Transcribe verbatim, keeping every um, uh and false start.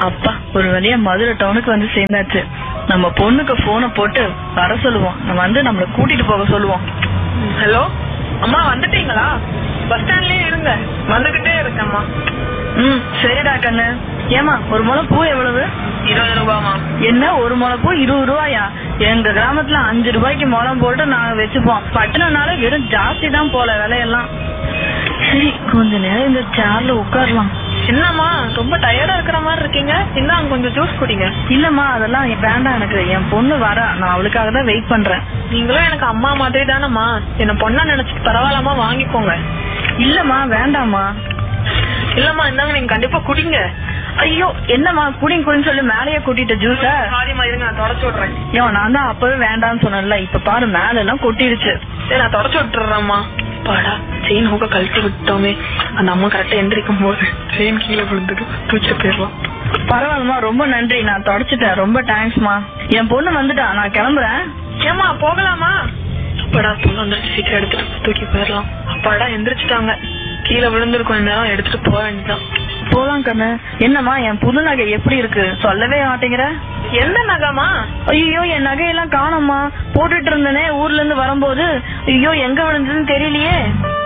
அப்பா ஒரு வழியா மதுரை டவுனுக்கு வந்து சேர்ந்தாச்சு. நம்ம பொண்ணுக்கு போனை போட்டு வர சொல்லுவோம். நம்ம வந்து நம்மள கூட்டிட்டு போக சொல்லுவோம். ஹலோ அம்மா, வந்துட்டீங்களா? பஸ் ஸ்டாண்ட்லயே இருங்க, வந்துகிட்டே இருக்கேம்மா. ம் சரிடா கண்ணு. ஏமா ஒரு முளை பூ எவ்வளவு? இருபது ரூபாமா. என்ன ஒரு முளை பூ இருபது ரூபாயா? எங்க கிராமத்துல அஞ்சு ரூபாய்க்கு முளம் போட்டு நாங்க வச்சுப்போம். பட்டணம்னால வெறும் ஜாஸ்தி தான் போல விலையெல்லாம். சரி கொஞ்ச நேரம் இந்த சேர்ல உட்காரலாம். என்னம்மா ரொம்ப டயர்டா இருக்கிற மாதிரி இருக்கீங்க? இன்னும் கொஞ்சம் ஜூஸ் குடிங்க. இல்லம்மா அதெல்லாம் வேண்டாம், எனக்கு என் பொண்ணு வர, நான் அவளுக்காக தான் வெயிட் பண்றேன். நீங்களும் எனக்கு அம்மா மாதிரி தானம்மா, என்ன பொண்ணா நினைச்சிட்டு பரவாயில்லாம வாங்கிக்கோங்க. இல்லம்மா வேண்டாமா. இல்லம்மா இந்தாங்க, நீங்க கண்டிப்பா குடிங்க. ஐயோ என்னம்மா குடிங்க குடின்னு சொல்லி மேலேயே கூட்டிட்ட ஜூஸ. சாரிம்மா, இருங்க நான் தொடச்சு விடுறேன். ஐயோ நான் தான் அப்பவே வேண்டாம்னு சொன்னேன்ல, இப்ப பாரு மேல எல்லாம் கொட்டிடுச்சு. சரி நான் தொடச்சு விட்டுறேம்மா. பாடா செயின் ஹூக்க கழட்டி விட்டோமே, அந்த அம்மா கரெக்டா எந்திரிக்கும் போது செயின் கீழே விழுந்துட்டு தூச்சு போயிடலாம். பரவாயில்லமா, ரொம்ப நன்றி, நான் தொடச்சிட்டேன், ரொம்ப தேங்க்ஸ்மா. என் பொண்ணு வந்துட்டா, நான் கிளம்புறேன். ஏமா போகலாமா? அப்பாடா பொண்ணு வந்துருச்சு, சீக்கிரம் எடுத்துட்டு தூக்கி போயிடலாம். அப்பாடா எந்திரிச்சிட்டாங்க, கீழே விழுந்திருக்கும், நேரம் எடுத்துட்டு போக வேண்டியதான். போலாம் கண்ணு. என்னம்மா என் புது நகை எப்படி இருக்கு? சொல்லவே மாட்டேங்கிற. எந்த நகைமா? ஐயோ என் நகையெல்லாம் காணோம்மா. போட்டுட்டு இருந்தனே ஊர்ல இருந்து வரும்போது. ஐயோ எங்க விழுந்ததுன்னு தெரியலையே.